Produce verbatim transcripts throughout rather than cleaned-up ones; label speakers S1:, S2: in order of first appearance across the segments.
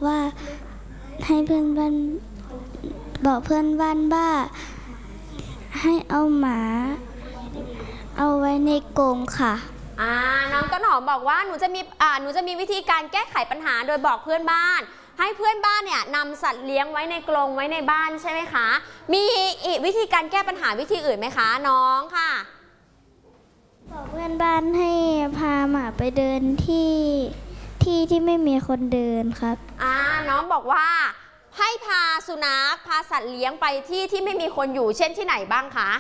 S1: ว่าให้เพื่อนบ้านบอกเพื่อนบ้านว่าให้เอาหมาเอาไว้ในกรงค่ะ
S2: อ่าน้องต้นหอมบอกว่าหนูจะมีอ่าหนูจะมีวิธีการแก้ไขปัญหาโดยบอกเพื่อนบ้านให้เพื่อนบ้านเนี่ยนำสัตว์เลี้ยงไว้ในกรงไว้ในบ้านใช่ไหมคะมีอีกวิธีการแก้ปัญหาวิธีอื่นไหมคะน้องค่ะ
S1: บอกเพื่อนบ้านให้พาหมาไปเดินที่ที่ที่ไม่มีคนเดินครับ
S2: อ่าน้องบอกว่าให้พาสุนัขพาสัตว์เลี้ยงไปที่ที่ไม่มีคนอยู่เช่นที่ไหนบ้างคะ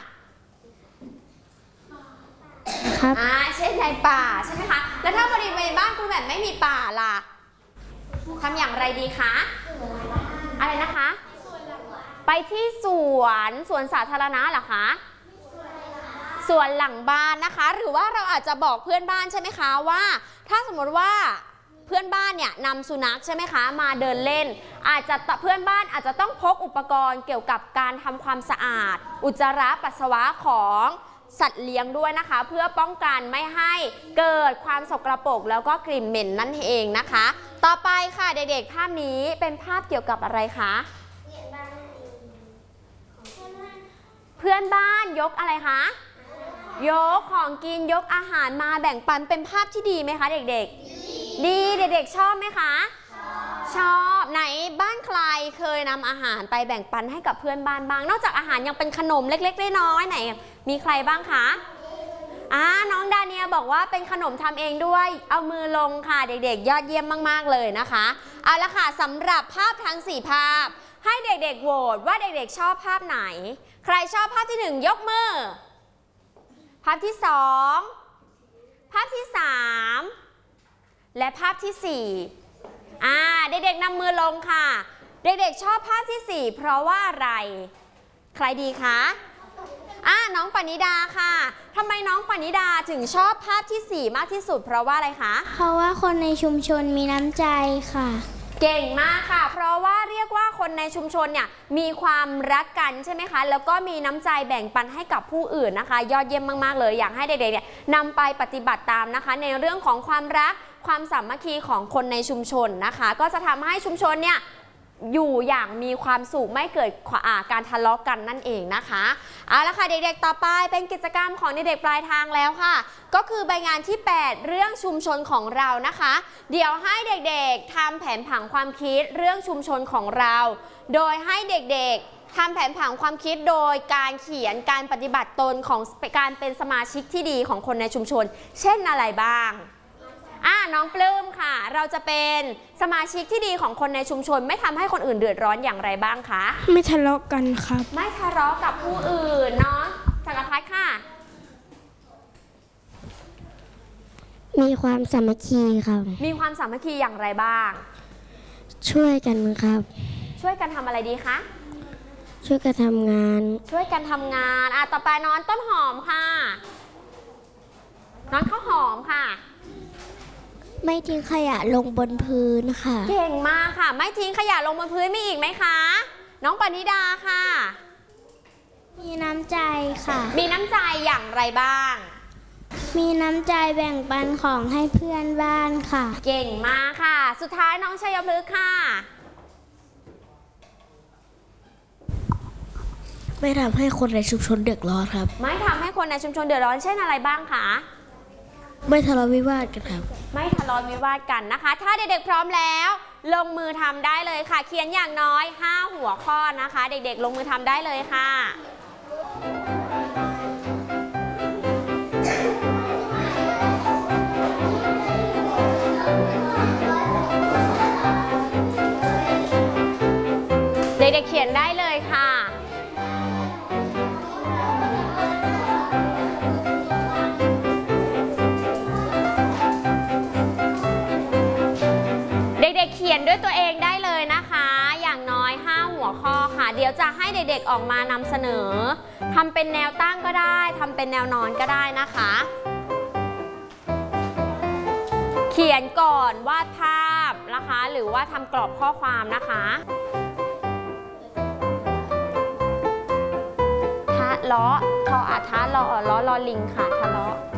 S1: ครับ
S2: อ่าเช่นในป่าใช่ไหมคะแล้วถ้าบริเวณบ้านคุณแบบไม่มีป่าล่ะทำอย่างไรดีคะอะไรนะคะไปที่สวนสวนสาธารณะเหรอคะสวนหลังบ้านนะคะหรือว่าเราอาจจะบอกเพื่อนบ้านใช่ไหมคะว่าถ้าสมมติว่าเพื่อนบ้านเนี่ยนำสุนัขใช่ไหมคะมาเดินเล่นอาจจะเพื่อนบ้านอาจจะต้องพกอุปกรณ์เกี่ยวกับการทำความสะอาดอุจจาระปัสสาวะของสัตว์เลี้ยงด้วยนะคะเพื่อป้องกันไม่ให้เกิดความสกปรกแล้วก็กลิ่นเหม็นนั่นเองนะคะต่อไปค่ะเด็กๆภาพนี้เป็นภาพเกี่ยวกับอะไรคะเพื่อนบ้านยกอะไรคะยกของกินยกอาหารมาแบ่งปันเป็นภาพที่ดีไหมคะเด็กๆดีเด็กๆชอบไหมคะชอบไหนบ้านใครเคยนำอาหารไปแบ่งปันให้กับเพื่อนบ้านบ้างนอกจากอาหารยังเป็นขนมเล็กๆน้อยๆไหนมีใครบ้างคะอ่าน้องดาเนียบอกว่าเป็นขนมทำเองด้วยเอามือลงค่ะเด็กๆยอดเยี่ยมมากๆเลยนะคะเอาละค่ะสำหรับภาพทั้งสี่ภาพให้เด็กๆโหวตว่าเด็กๆชอบภาพไหนใครชอบภาพที่หนึ่งยกมือภาพที่สองภาพที่สามและภาพที่สี่อ่าเด็กๆนำมือลงค่ะเด็กๆชอบภาพที่สี่เพราะว่าอะไรใครดีคะอ่าน้องปณิดาค่ะทำไมน้องปณิดาถึงชอบภาพที่สี่มากที่สุดเพราะว่าอะไรคะ
S1: เพราะว่าคนในชุมชนมีน้ำใจค่ะ
S2: เก่งมากค่ะเพราะว่าเรียกว่าคนในชุมชนเนี่ยมีความรักกันใช่ไหมคะแล้วก็มีน้ำใจแบ่งปันให้กับผู้อื่นนะคะยอดเยี่ยมมากๆเลยอยากให้เด็กๆเนี่ยนำไปปฏิบัติตามนะคะในเรื่องของความรักความสามัคคีของคนในชุมชนนะคะก็จะทำให้ชุมชนเนี่ยอยู่อย่างมีความสุขไม่เกิดการทะเลาะกันนั่นเองนะคะเอาละค่ะเด็กๆต่อไปเป็นกิจกรรมของเด็กๆปลายทางแล้วค่ะก็คือใบงานที่แปดเรื่องชุมชนของเรานะคะเดี๋ยวให้เด็กๆทำแผนผังความคิดเรื่องชุมชนของเราโดยให้เด็กๆทำแผนผังความคิดโดยการเขียนการปฏิบัติตนของการเป็นสมาชิกที่ดีของคนในชุมชนเช่นอะไรบ้างอ่าน้องปลื้มค่ะเราจะเป็นสมาชิกที่ดีของคนในชุมชนไม่ทำให้คนอื่นเดือดร้อนอย่างไรบ้างคะ
S1: ไม่ทะเลาะกันครับ
S2: ไม่ทะเลาะกับผู้อื่นเนาะจักรพัฒน์ค่ะ
S1: มีความสามัคคีครับ
S2: มีความสามัคคีอย่างไรบ้าง
S1: ช่วยกันครับ
S2: ช่วยกันทำอะไรดีคะ
S1: ช่วยกันทำงาน
S2: ช่วยกันทำงานอ่ะต่อไปน้องต้นหอมค่ะน้องข้าวหอมค่ะ
S1: ไม่ทิ้งขยะลงบนพื้นค่ะ
S2: เก่งมากค่ะไม่ทิ้งขยะลงบนพื้นมีอีกไหมคะน้องปณิดาค่ะ
S1: มีน้ำใจค่ะ
S2: มีน้ำใจอย่างไรบ้าง
S1: มีน้ำใจแบ่งปันของให้เพื่อนบ้านค่ะ
S2: เก่งมากค่ะสุดท้ายน้องชัยพฤกษ์ค่ะ
S1: ไม่ทำให้คนในชุมชนเดือดร้อนครับ
S2: ไม่ทำให้คนในชุมชนเดือดร้อนเช่นอะไรบ้างคะ
S1: ไม่ทะเลาะวิวาทกันครับ
S2: ไม่ทะเลาะวิวาทกันนะคะถ้าเด็กๆพร้อมแล้วลงมือทำได้เลยค่ะเขียนอย่างน้อยห้าหัวข้อนะคะเด็กๆลงมือทำได้เลยค่ะเด็กๆเขียนได้เลยค่ะเด็กๆเขียนด้วยตัวเองได้เลยนะคะอย่างน้อยห้าหัวข้อค่ะเดี๋ยวจะให้เด็กๆออกมานำเสนอทำเป็นแนวตั้งก็ได้ทำเป็นแนวนอนก็ได้นะคะเขียนก่อนวาดภาพนะคะหรือว่าทำกรอบข้อความนะคะทะเลาะทออาทะเลาะล้อลอลิงค่ะทะเลาะ